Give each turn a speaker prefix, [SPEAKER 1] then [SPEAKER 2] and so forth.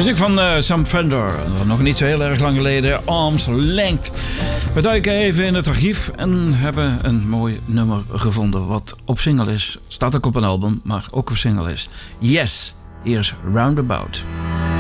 [SPEAKER 1] Muziek van Sam Fender, nog niet zo heel erg lang geleden, Arm's Length. We duiken even in het archief en hebben een mooi nummer gevonden wat op single is. Staat ook op een album, maar ook op single is. Yes, hier is Roundabout.